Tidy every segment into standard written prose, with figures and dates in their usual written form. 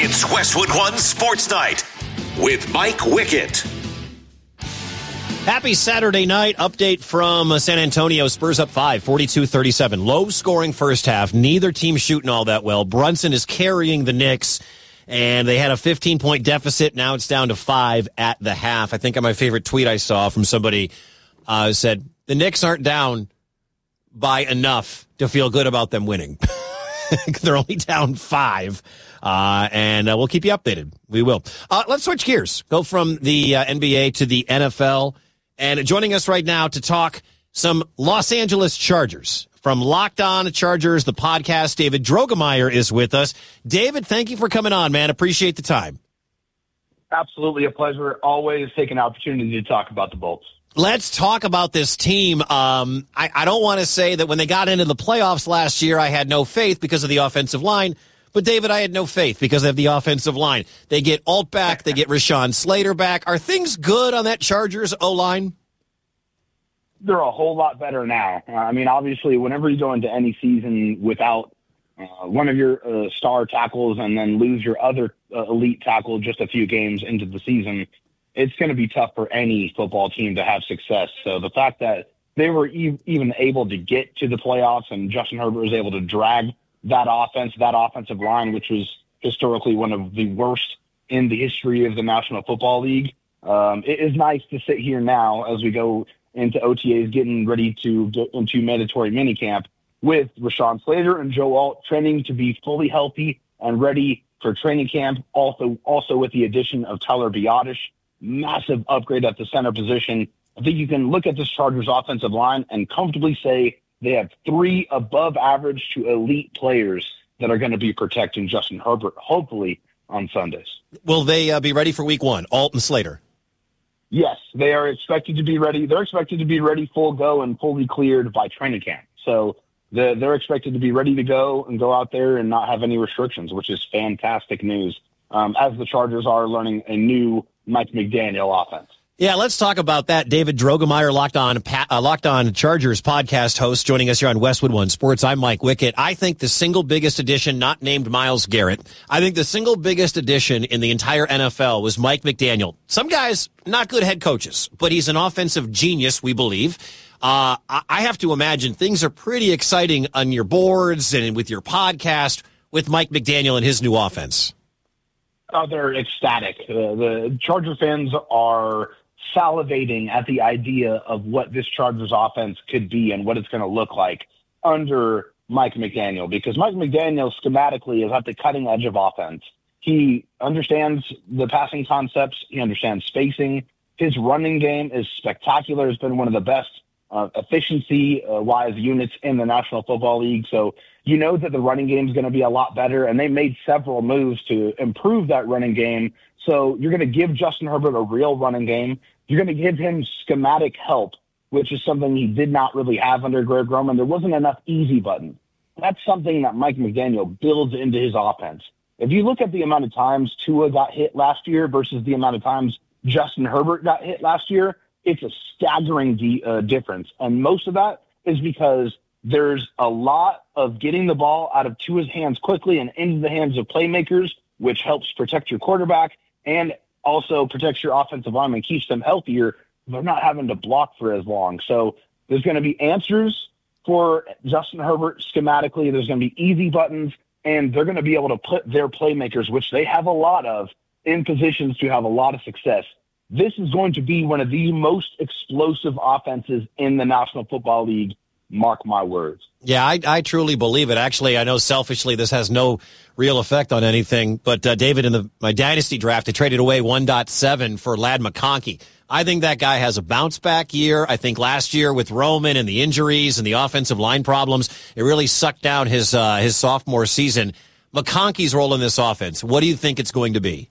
It's Westwood One Sports Night with Mike Wickett. Happy Saturday night. Update from San Antonio. Spurs up 5, 42-37. Low scoring first half. Neither team shooting all that well. Brunson is carrying the Knicks, and they had a 15-point deficit. Now it's down to 5 at the half. I think on my favorite tweet I saw from somebody said, the Knicks aren't down by enough to feel good about them winning. They're only down 5. And we'll keep you updated. We will. Let's switch gears. Go from the NBA to the NFL. And joining us right now to talk some Los Angeles Chargers. From Locked On Chargers, the podcast, David Drogemeyer is with us. David, thank you for coming on, man. Appreciate the time. Absolutely a pleasure. Always take an opportunity to talk about the Bolts. Let's talk about this team. I don't want to say that when they got into the playoffs last year, I had no faith because of the offensive line. But, David, I had no faith because of the offensive line. They get Alt back. They get Rashawn Slater back. Are things good on that Chargers O-line? They're a whole lot better now. Obviously, whenever you go into any season without one of your star tackles and then lose your other elite tackle just a few games into the season, it's going to be tough for any football team to have success. So the fact that they were even able to get to the playoffs and Justin Herbert was able to drag that offensive line, which was historically one of the worst in the history of the National Football League. It is nice to sit here now as we go into OTAs, getting ready to get into mandatory minicamp with Rashawn Slater and Joe Alt training to be fully healthy and ready for training camp. Also with the addition of Tyler Biadasz, massive upgrade at the center position. I think you can look at this Chargers offensive line and comfortably say they have 3 above average to elite players that are going to be protecting Justin Herbert, hopefully, on Sundays. Will they be ready for week 1, Alt and Slater? Yes, they are expected to be ready. They're expected to be ready full go and fully cleared by training camp. So they're expected to be ready to go and go out there and not have any restrictions, which is fantastic news, as the Chargers are learning a new Mike McDaniel offense. Yeah, let's talk about that. David Drogemeyer, Locked On Chargers podcast host, joining us here on Westwood One Sports. I'm Mike Wickett. I think the single biggest addition, not named Myles Garrett, I think the single biggest addition in the entire NFL was Mike McDaniel. Some guys, not good head coaches, but he's an offensive genius, we believe. I have to imagine things are pretty exciting on your boards and with your podcast with Mike McDaniel and his new offense. Oh, they're ecstatic. The Charger fans are salivating at the idea of what this Chargers offense could be and what it's going to look like under Mike McDaniel, because Mike McDaniel schematically is at the cutting edge of offense. He understands the passing concepts. He understands spacing. His running game is spectacular. It's been one of the best efficiency-wise units in the National Football League. So you know that the running game is going to be a lot better, and they made several moves to improve that running game. So you're going to give Justin Herbert a real running game. You're going to give him schematic help, which is something he did not really have under Greg Roman. There wasn't enough easy button. That's something that Mike McDaniel builds into his offense. If you look at the amount of times Tua got hit last year versus the amount of times Justin Herbert got hit last year, it's a staggering difference. And most of that is because there's a lot of getting the ball out of Tua's hands quickly and into the hands of playmakers, which helps protect your quarterback and also protects your offensive line and keeps them healthier. They're not having to block for as long. So there's going to be answers for Justin Herbert schematically. There's going to be easy buttons, and they're going to be able to put their playmakers, which they have a lot of, in positions to have a lot of success. This is going to be one of the most explosive offenses in the National Football League. Mark my words. Yeah, I truly believe it. Actually, I know selfishly this has no real effect on anything, but David, in my dynasty draft, I traded away 1.7 for Ladd McConkey. I think that guy has a bounce-back year. I think last year with Roman and the injuries and the offensive line problems, it really sucked down his sophomore season. McConkey's role in this offense, what do you think it's going to be?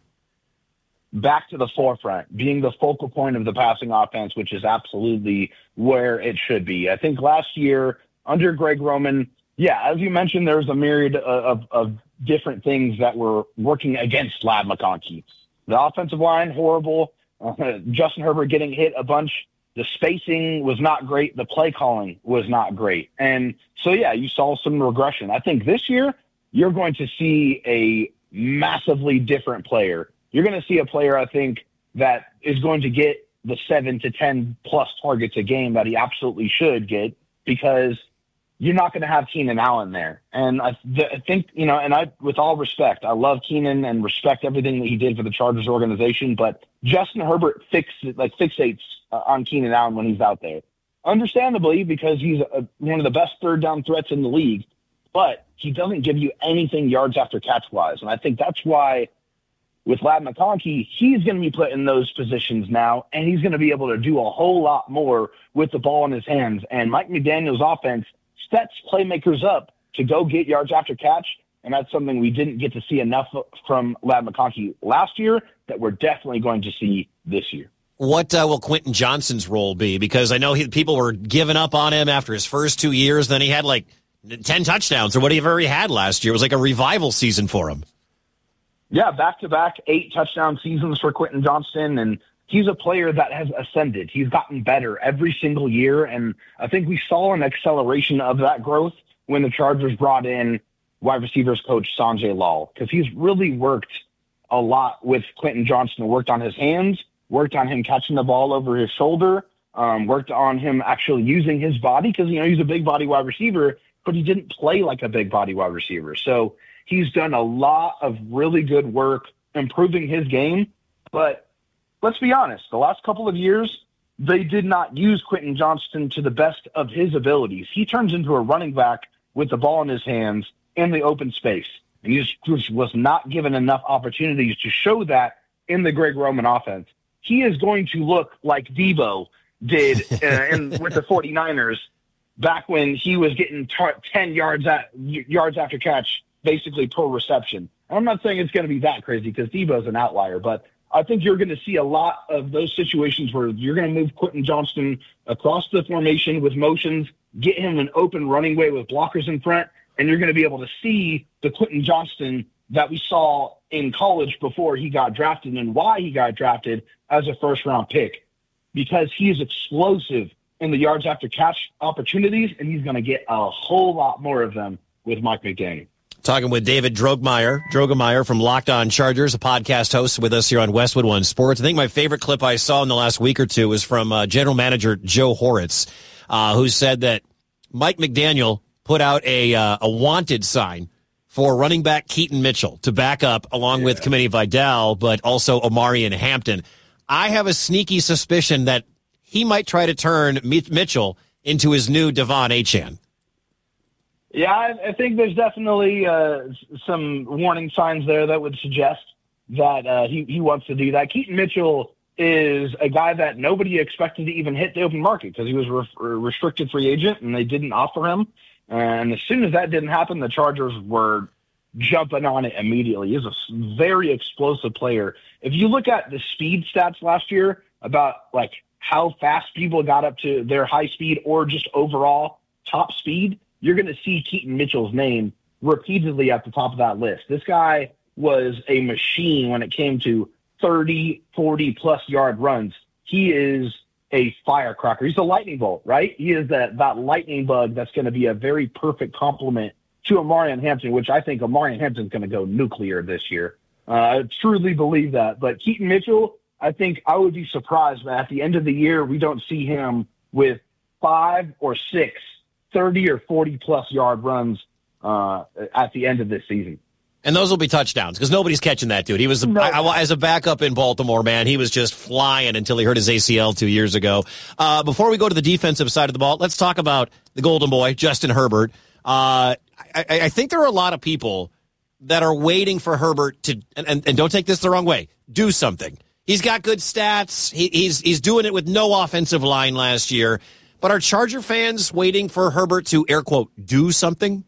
Back to the forefront, being the focal point of the passing offense, which is absolutely where it should be. I think last year under Greg Roman, as you mentioned, there was a myriad of different things that were working against Ladd McConkey. The offensive line, horrible. Justin Herbert getting hit a bunch. The spacing was not great. The play calling was not great. And so, you saw some regression. I think this year you're going to see a massively different player. You're going to see a player, I think, that is going to get the 7 to 10 plus targets a game that he absolutely should get, because you're not going to have Keenan Allen there. And I think, with all respect, I love Keenan and respect everything that he did for the Chargers organization, but Justin Herbert fixates on Keenan Allen when he's out there. Understandably, because he's one of the best third down threats in the league, but he doesn't give you anything yards after catch wise. And I think that's why with Ladd McConkey, he's going to be put in those positions now, and he's going to be able to do a whole lot more with the ball in his hands. And Mike McDaniel's offense sets playmakers up to go get yards after catch, and that's something we didn't get to see enough from Ladd McConkey last year that we're definitely going to see this year. What will Quentin Johnston's role be? Because I know people were giving up on him after his first 2 years. Then he had like 10 touchdowns or whatever he had last year. It was like a revival season for him. Yeah, back-to-back 8 touchdown seasons for Quentin Johnston, and he's a player that has ascended. He's gotten better every single year, and I think we saw an acceleration of that growth when the Chargers brought in wide receivers coach Sanjay Lal, because he's really worked a lot with Quentin Johnston, worked on his hands, worked on him catching the ball over his shoulder, worked on him actually using his body, because he's a big body wide receiver, but he didn't play like a big body wide receiver. So he's done a lot of really good work improving his game. But let's be honest, the last couple of years, they did not use Quentin Johnston to the best of his abilities. He turns into a running back with the ball in his hands in the open space. And he just was not given enough opportunities to show that in the Greg Roman offense. He is going to look like Debo did with the 49ers back when he was getting 10 yards after catch, basically per reception. And I'm not saying it's going to be that crazy because Debo's an outlier, but I think you're going to see a lot of those situations where you're going to move Quentin Johnston across the formation with motions, get him an open running way with blockers in front, and you're going to be able to see the Quentin Johnston that we saw in college before he got drafted and why he got drafted as a first-round pick, because he is explosive in the yards after catch opportunities, and he's going to get a whole lot more of them with Mike McDaniel. Talking with David Drogemeyer from Locked On Chargers, a podcast host with us here on Westwood One Sports. I think my favorite clip I saw in the last week or two was from General Manager Joe Horitz, who said that Mike McDaniel put out a wanted sign for running back Keaton Mitchell to back up along with Kamani Vidal, but also Omarion Hampton. I have a sneaky suspicion that he might try to turn Mitchell into his new Devon Achane. Yeah, I think there's definitely some warning signs there that would suggest that he wants to do that. Keaton Mitchell is a guy that nobody expected to even hit the open market because he was a restricted free agent and they didn't offer him. And as soon as that didn't happen, the Chargers were jumping on it immediately. He's a very explosive player. If you look at the speed stats last year about like how fast people got up to their high speed or just overall top speed, you're going to see Keaton Mitchell's name repeatedly at the top of that list. This guy was a machine when it came to 30, 40-plus yard runs. He is a firecracker. He's a lightning bolt, right? He is that lightning bug that's going to be a very perfect complement to Omarion Hampton, which I think Omarion Hampton's going to go nuclear this year. I truly believe that. But Keaton Mitchell, I think I would be surprised that at the end of the year we don't see him with 5 or 6 30 or 40-plus yard runs at the end of this season. And those will be touchdowns because nobody's catching that dude. He was, as a backup in Baltimore, man, he was just flying until he hurt his ACL 2 years ago. Before we go to the defensive side of the ball, let's talk about the golden boy, Justin Herbert. I think there are a lot of people that are waiting for Herbert to, and don't take this the wrong way, do something. He's got good stats. He's doing it with no offensive line last year. But are Charger fans waiting for Herbert to, air quote, do something?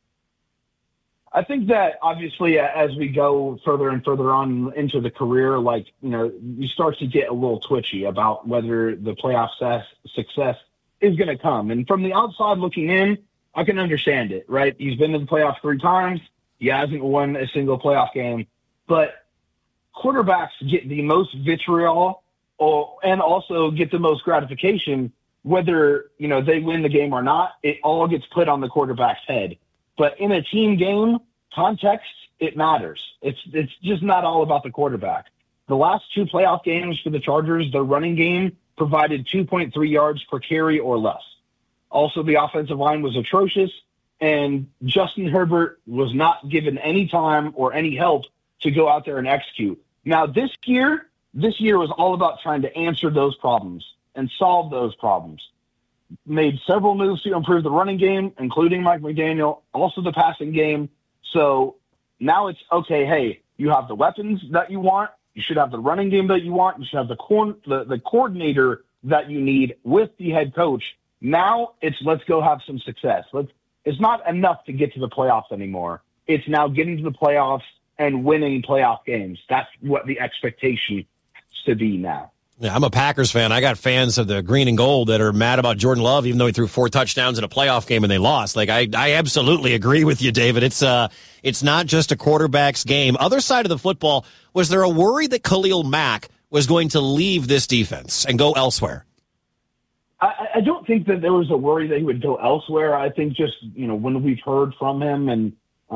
I think that obviously as we go further and further on into the career, you start to get a little twitchy about whether the playoff success is going to come. And from the outside looking in, I can understand it, right? He's been to the playoffs 3 times. He hasn't won a single playoff game. But quarterbacks get the most vitriol and also get the most gratification whether, they win the game or not. It all gets put on the quarterback's head. But in a team game, context, it matters. It's just not all about the quarterback. The last 2 playoff games for the Chargers, the running game provided 2.3 yards per carry or less. Also, the offensive line was atrocious, and Justin Herbert was not given any time or any help to go out there and execute. Now, this year was all about trying to answer those problems and solve those problems. Made several moves to improve the running game, including Mike McDaniel, also the passing game. So now it's, okay, hey, you have the weapons that you want. You should have the running game that you want. You should have the coordinator that you need with the head coach. Now it's let's go have some success. It's not enough to get to the playoffs anymore. It's now getting to the playoffs and winning playoff games. That's what the expectation has to be now. Yeah, I'm a Packers fan. I got fans of the green and gold that are mad about Jordan Love, even though he threw 4 touchdowns in a playoff game and they lost. Like, I absolutely agree with you, David. It's not just a quarterback's game. Other side of the football, was there a worry that Khalil Mack was going to leave this defense and go elsewhere? I don't think that there was a worry that he would go elsewhere. I think just, when we've heard from him and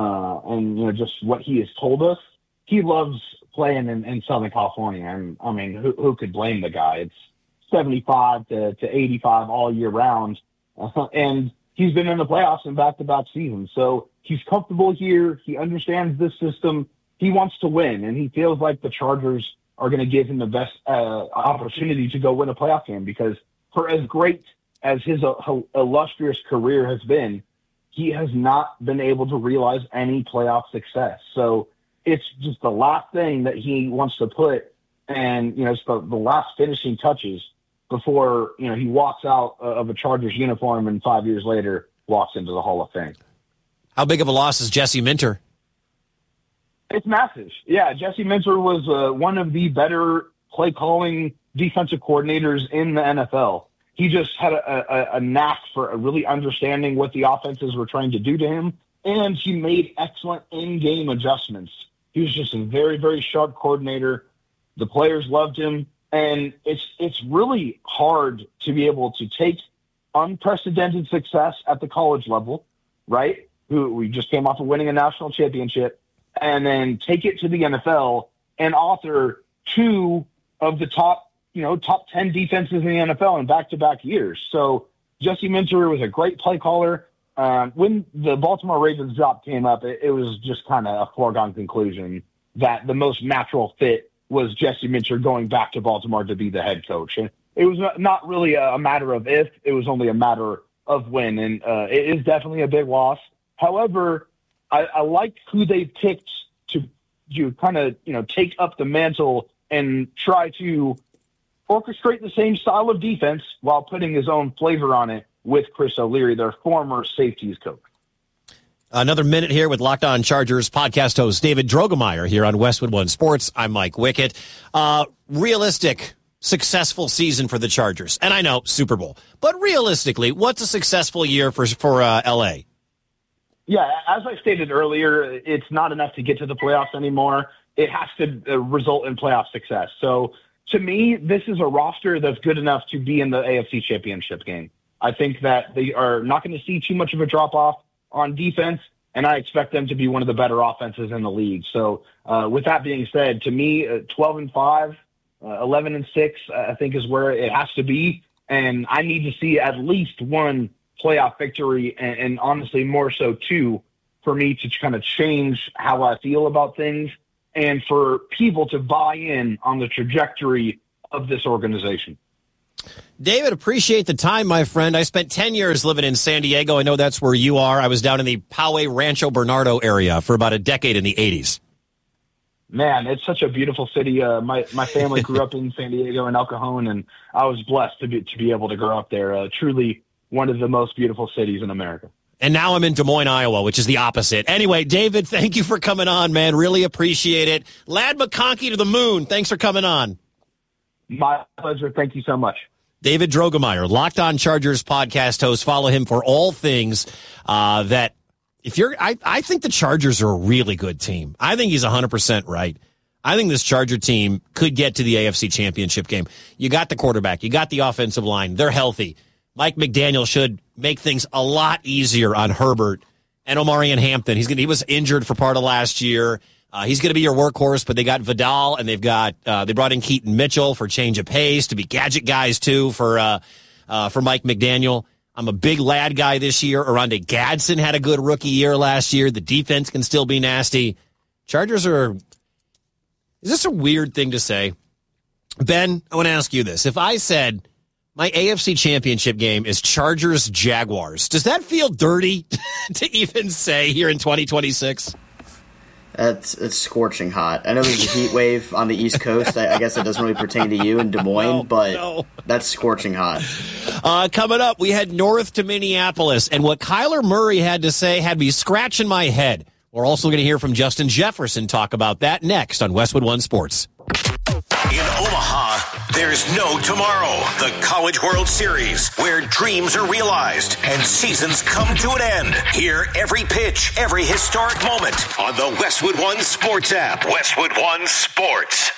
just what he has told us, he loves playing in Southern California. And I mean, who could blame the guy? It's 75 to 85 all year round. And he's been in the playoffs in back-to-back seasons. So he's comfortable here. He understands this system. He wants to win, and he feels like the Chargers are going to give him the best opportunity to go win a playoff game, because for as great as his illustrious career has been, he has not been able to realize any playoff success. So it's just the last thing that he wants to put, and it's the last finishing touches before he walks out of a Chargers uniform and 5 years later walks into the Hall of Fame. How big of a loss is Jesse Minter? It's massive. Yeah, Jesse Minter was one of the better play calling defensive coordinators in the NFL. He just had a knack for really understanding what the offenses were trying to do to him, and he made excellent in-game adjustments. He was just a very, very sharp coordinator. The players loved him, and it's really hard to be able to take unprecedented success at the college level, right? We just came off of winning a national championship, and then take it to the NFL and author 2 of the top 10 defenses in the NFL in back-to-back years. So Jesse Minter was a great play caller. When the Baltimore Ravens job came up, it was just kind of a foregone conclusion that the most natural fit was Jesse Minter going back to Baltimore to be the head coach. And it was not really a matter of if, it was only a matter of when. And it is definitely a big loss. However, I like who they picked to kind of, take up the mantle and try to orchestrate the same style of defense while putting his own flavor on it with Chris O'Leary, their former safeties coach. Another minute here with Locked On Chargers podcast host David Drogemeyer here on Westwood One Sports. I'm Mike Wickett. Realistic, successful season for the Chargers. And I know, Super Bowl. But realistically, what's a successful year for L.A.? Yeah, as I stated earlier, it's not enough to get to the playoffs anymore. It has to result in playoff success. So, to me, this is a roster that's good enough to be in the AFC Championship game. I think that they are not going to see too much of a drop-off on defense, and I expect them to be one of the better offenses in the league. So, with that being said, to me, 12-5, 11-6, I think is where it has to be, and I need to see at least one playoff victory, and honestly more so 2, for me to kind of change how I feel about things and for people to buy in on the trajectory of this organization. David, appreciate the time, my friend. I spent 10 years living in San Diego. I know that's where you are. I was down in the Poway Rancho Bernardo area for about a decade in the 80s. Man, it's such a beautiful city. My family grew up in San Diego and El Cajon, and I was blessed to be able to grow up there. Truly one of the most beautiful cities in America. And now I'm in Des Moines, Iowa, which is the opposite. Anyway, David, thank you for coming on, man. Really appreciate it. Lad McConkey to the moon. Thanks for coming on. My pleasure. Thank you so much. David Drogemeyer, Locked On Chargers podcast host. Follow him for all things that if you're, I think the Chargers are a really good team. I think he's 100% right. I think this Charger team could get to the AFC Championship game. You got the quarterback. You got the offensive line. They're healthy. Mike McDaniel should make things a lot easier on Herbert and Omarion Hampton. He was injured for part of last year. He's going to be your workhorse, but they got Vidal, and they brought in Keaton Mitchell for change of pace to be gadget guys too for Mike McDaniel. I'm a big lad guy this year. Oronde Gadsden had a good rookie year last year. The defense can still be nasty. Chargers is this a weird thing to say? Ben, I want to ask you this. If I said my AFC championship game is Chargers-Jaguars, does that feel dirty to even say here in 2026? It's scorching hot. I know there's a heat wave on the East Coast. I guess it doesn't really pertain to you in Des Moines, but that's scorching hot. Coming up, we head north to Minneapolis, and what Kyler Murray had to say had me scratching my head. We're also going to hear from Justin Jefferson talk about that next on Westwood One Sports. In Omaha, there's no tomorrow. The College World Series, where dreams are realized and seasons come to an end. Hear every pitch, every historic moment on the Westwood One Sports app. Westwood One Sports.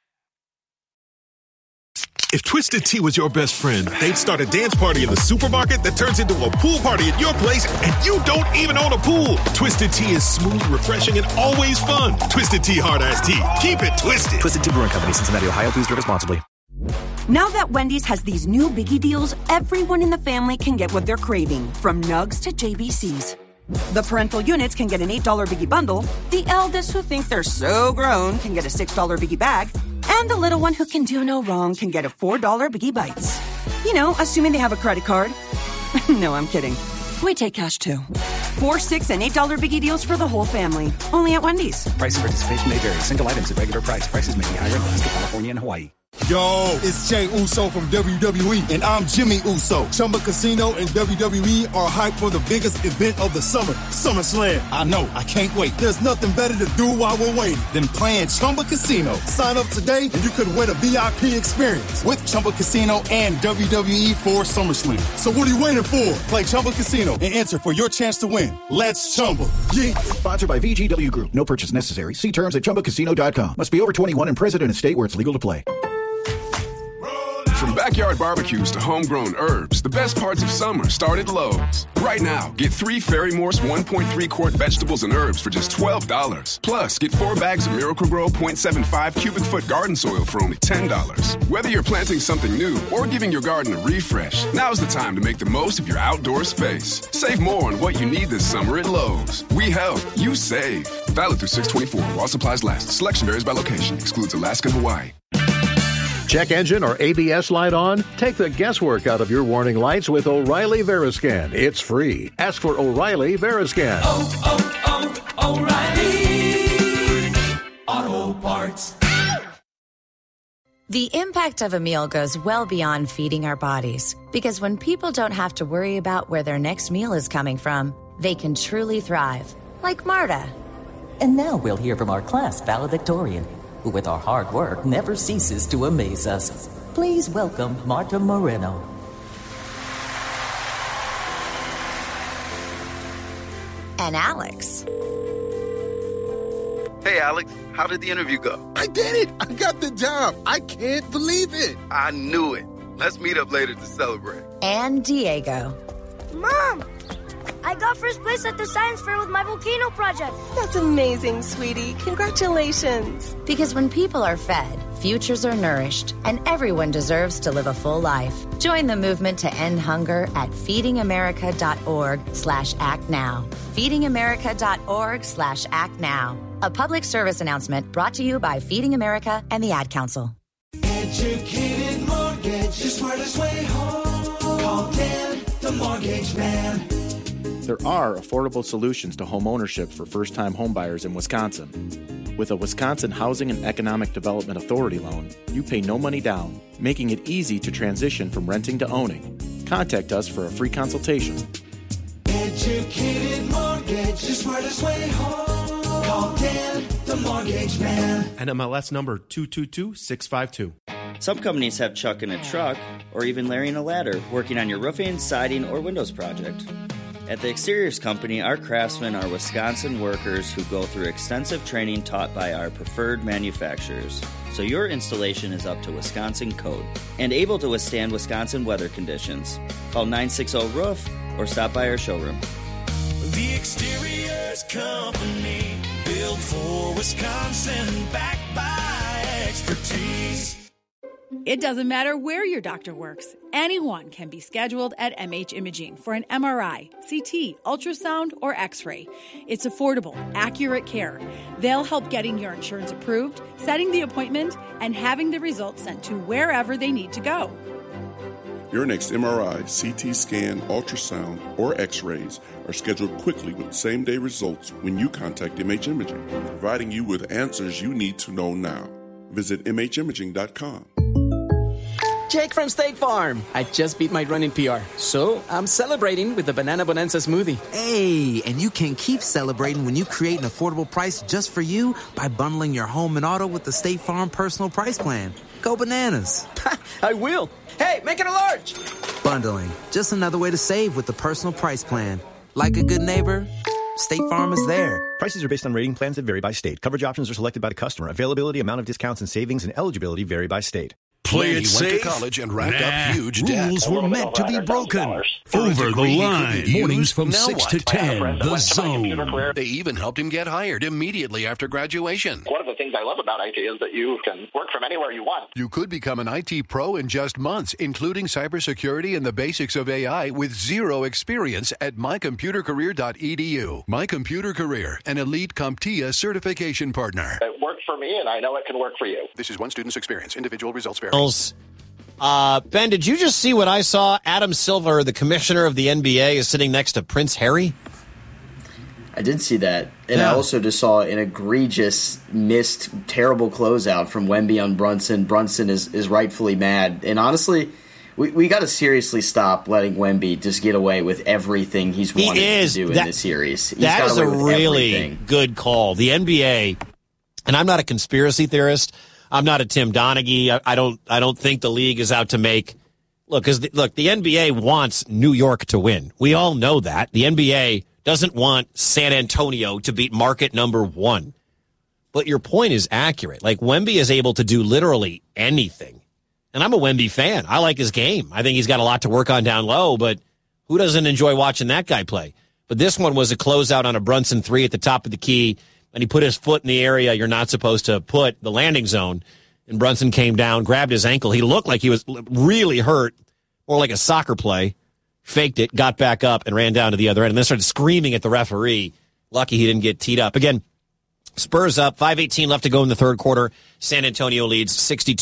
If Twisted Tea was your best friend, they'd start a dance party in the supermarket that turns into a pool party at your place, and you don't even own a pool. Twisted Tea is smooth, refreshing, and always fun. Twisted Tea Hard-Iced Tea. Keep it twisted. Twisted Tea Brewing Company, Cincinnati, Ohio. Please drink responsibly. Now that Wendy's has these new Biggie deals, everyone in the family can get what they're craving, from nugs to JBCs. The parental units can get an $8 Biggie bundle, the eldest who think they're so grown can get a $6 Biggie bag, and the little one who can do no wrong can get a $4 Biggie Bites. You know, assuming they have a credit card. No, I'm kidding. We take cash too. $4, $6, and $8 Biggie deals for the whole family. Only at Wendy's. Price and participation may vary. Single items at regular price. Prices may be higher in Alaska, California, and Hawaii. Yo, it's Jey Uso from WWE, and I'm Jimmy Uso. Chumba Casino and WWE are hyped for the biggest event of the summer, SummerSlam. I know, I can't wait. There's nothing better to do while we're waiting than playing Chumba Casino. Sign up today, and you could win a VIP experience with Chumba Casino and WWE for SummerSlam. So what are you waiting for? Play Chumba Casino and enter for your chance to win. Let's Chumba. Yeah. Sponsored by VGW Group. No purchase necessary. See terms at ChumbaCasino.com. Must be over 21 and present in a state where it's legal to play. From backyard barbecues to homegrown herbs, the best parts of summer start at Lowe's. Right now, get 3 Ferry Morse 1.3 quart vegetables and herbs for just $12. Plus, get 4 bags of Miracle-Gro 0.75 cubic foot garden soil for only $10. Whether you're planting something new or giving your garden a refresh, now's the time to make the most of your outdoor space. Save more on what you need this summer at Lowe's. We help, you save. Valid through 6/24 while supplies last. Selection varies by location. Excludes Alaska and Hawaii. Check engine or ABS light on? Take the guesswork out of your warning lights with O'Reilly Veriscan. It's free. Ask for O'Reilly Veriscan. O'Reilly Auto Parts. The impact of a meal goes well beyond feeding our bodies. Because when people don't have to worry about where their next meal is coming from, they can truly thrive. Like Marta. And now we'll hear from our class valedictorian, who with our hard work never ceases to amaze us. Please welcome Marta Moreno. And Alex. Hey, Alex, how did the interview go? I did it! I got the job! I can't believe it! I knew it. Let's meet up later to celebrate. And Diego. Mom! I got first place at the science fair with my volcano project. That's amazing, sweetie. Congratulations. Because when people are fed, futures are nourished, and everyone deserves to live a full life. Join the movement to end hunger at feedingamerica.org/actnow. feedingamerica.org/actnow. A public service announcement brought to you by Feeding America and the Ad Council. Educated mortgage, the smartest way home. Call Dan, the mortgage man. There are affordable solutions to home ownership for first-time homebuyers in Wisconsin. With a Wisconsin Housing and Economic Development Authority loan, you pay no money down, making it easy to transition from renting to owning. Contact us for a free consultation. Educated mortgage, the smartest way home. Call Dan, the mortgage man. NMLS number 222652. Some companies have Chuck in a truck, or even Larry in a ladder, working on your roofing, siding, or windows project. At the Exteriors Company, our craftsmen are Wisconsin workers who go through extensive training taught by our preferred manufacturers, so your installation is up to Wisconsin code and able to withstand Wisconsin weather conditions. Call 960-ROOF or stop by our showroom. The Exteriors Company, built for Wisconsin, backed by expertise. It doesn't matter where your doctor works. Anyone can be scheduled at MH Imaging for an MRI, CT, ultrasound, or X-ray. It's affordable, accurate care. They'll help getting your insurance approved, setting the appointment, and having the results sent to wherever they need to go. Your next MRI, CT scan, ultrasound, or X-rays are scheduled quickly with same-day results when you contact MH Imaging, providing you with answers you need to know now. Visit MHimaging.com. Jake from State Farm. I just beat my run in PR, so I'm celebrating with the Banana Bonanza smoothie. Hey, and you can keep celebrating when you create an affordable price just for you by bundling your home and auto with the State Farm Personal Price Plan. Go bananas. I will. Hey, make it a large. Bundling, just another way to save with the Personal Price Plan. Like a good neighbor, State Farm is there. Prices are based on rating plans that vary by state. Coverage options are selected by the customer. Availability, amount of discounts and savings, and eligibility vary by state. Play it safe. Went to college and racked up huge debt. Rules were meant to be broken. Over the line. Mornings from 6 to 10. The Zone. They even helped him get hired immediately after graduation. One of the things I love about IT is that you can work from anywhere you want. You could become an IT pro in just months, including cybersecurity and the basics of AI with zero experience at mycomputercareer.edu. My Computer Career, an elite CompTIA certification partner. It worked for me, and I know it can work for you. This is one student's experience. Individual results vary. Ben, did you just see what I saw? Adam Silver, the commissioner of the NBA, is sitting next to Prince Harry. I did see that. And I also just saw an egregious, missed, terrible closeout from Wemby on Brunson. Brunson is rightfully mad. And honestly, we got to seriously stop letting Wemby just get away with everything he's wanted to do in this series. That is a really good call. The NBA, and I'm not a conspiracy theorist. I'm not a Tim Donaghy. I don't think the league is out to make look. Because the NBA wants New York to win. We all know that. The NBA doesn't want San Antonio to beat market number one. But your point is accurate. Like, Wemby is able to do literally anything. And I'm a Wemby fan. I like his game. I think he's got a lot to work on down low, but who doesn't enjoy watching that guy play? But this one was a closeout on a Brunson three at the top of the key, and he put his foot in the area you're not supposed to put, the landing zone, and Brunson came down, grabbed his ankle. He looked like he was really hurt, or like a soccer play, faked it, got back up, and ran down to the other end, and then started screaming at the referee. Lucky he didn't get teed up. Again, Spurs up, 5:18 left to go in the third quarter. San Antonio leads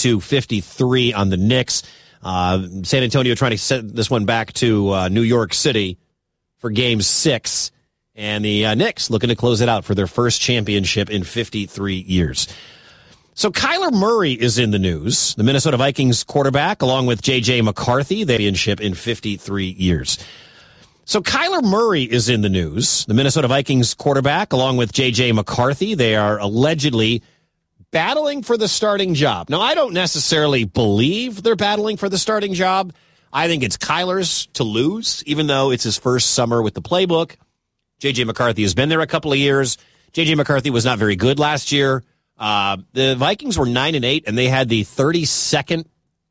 62-53 on the Knicks. San Antonio trying to set this one back to New York City for Game 6. And the Knicks looking to close it out for their first championship in 53 years. So Kyler Murray is in the news. The Minnesota Vikings quarterback, along with J.J. McCarthy, the championship in 53 years. So Kyler Murray is in the news. The Minnesota Vikings quarterback, along with J.J. McCarthy, they are allegedly battling for the starting job. Now, I don't necessarily believe they're battling for the starting job. I think it's Kyler's to lose, even though it's his first summer with the playbook. J.J. McCarthy has been there a couple of years. J.J. McCarthy was not very good last year. The Vikings were 9-8, and they had the 32nd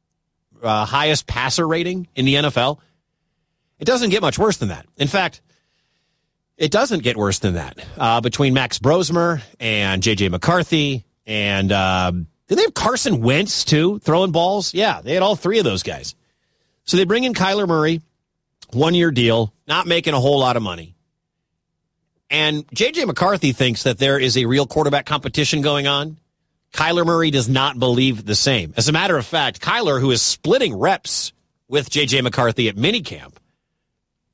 highest passer rating in the NFL. It doesn't get much worse than that. In fact, it doesn't get worse than that. Between Max Brosmer and J.J. McCarthy and did they have Carson Wentz, too, throwing balls? Yeah, they had all three of those guys. So they bring in Kyler Murray, one-year deal, not making a whole lot of money. And J.J. McCarthy thinks that there is a real quarterback competition going on. Kyler Murray does not believe the same. As a matter of fact, Kyler, who is splitting reps with J.J. McCarthy at minicamp,